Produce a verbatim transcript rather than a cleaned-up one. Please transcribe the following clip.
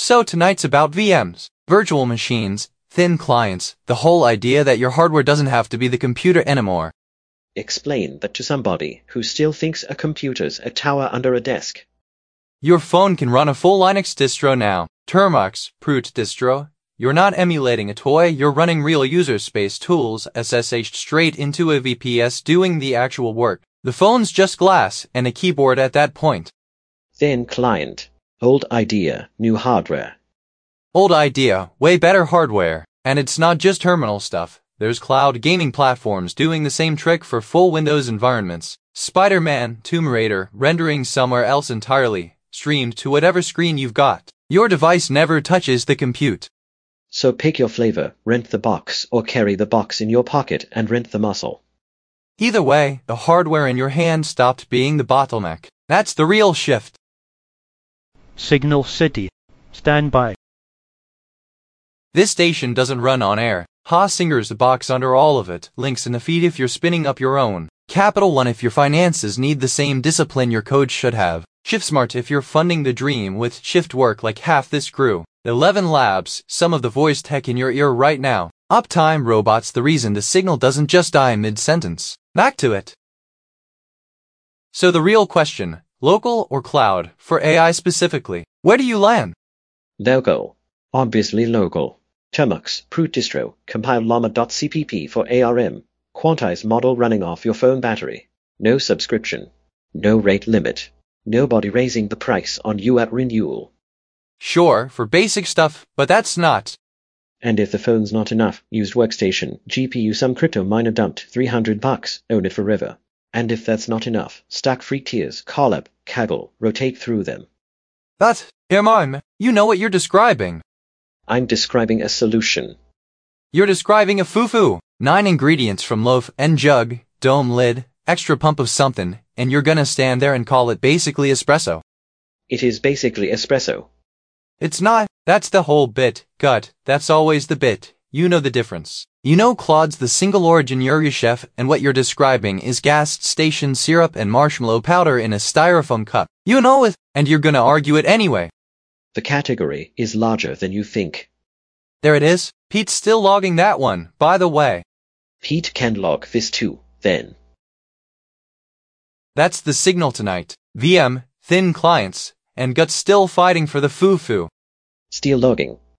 So tonight's about V Ms, virtual machines, thin clients, the whole idea that your hardware doesn't have to be the computer anymore. Explain that to somebody who still thinks a computer's a tower under a desk. Your phone can run a full Linux distro now. Termux, Proot distro. You're not emulating a toy, you're running real user space tools S S H straight into a V P S doing the actual work. The phone's just glass and a keyboard at that point. Thin client. Old idea, new hardware. Old idea, way better hardware. And it's not just terminal stuff. There's cloud gaming platforms doing the same trick for full Windows environments. Spider-Man, Tomb Raider, rendering somewhere else entirely, streamed to whatever screen you've got. Your device never touches the compute. So pick your flavor, rent the box, or carry the box in your pocket and rent the muscle. Either way, the hardware in your hand stopped being the bottleneck. That's the real shift. Signal City. Stand by. This station doesn't run on air. Ha Singer's the box under all of it. Links in the feed if you're spinning up your own. Capital One if your finances need the same discipline your code should have. ShiftSmart if you're funding the dream with shift work like half this crew. Eleven Labs, some of the voice tech in your ear right now. Uptime Robots, the reason the signal doesn't just die mid-sentence. Back to it. So the real question, local or cloud, for A I specifically, where do you land? Local. Obviously local. Termux, Proot distro, compile llama.cpp for A R M. Quantize model running off your phone battery. No subscription. No rate limit. Nobody raising the price on you at renewal. Sure, for basic stuff, but that's not. And if the phone's not enough, used workstation, G P U, some crypto miner dumped three hundred bucks, own it forever. And if that's not enough, stack free tiers, Collab, Kaggle, rotate through them. But, Herman, you know what you're describing. I'm describing a solution. You're describing a foo-foo. Nine ingredients from loaf and jug, dome lid, extra pump of something, and you're gonna stand there and call it basically espresso. It is basically espresso. It's not. That's the whole bit. Gut, that's always the bit. You know the difference. You know Claude's the single origin Yirgacheffe, and what you're describing is gas station syrup and marshmallow powder in a styrofoam cup. You know it, and you're gonna argue it anyway. The category is larger than you think. There it is. Pete's still logging that one, by the way. Pete can log this too, then. That's the signal tonight. V M, thin clients, and Gut's still fighting for the foo-foo. Still logging.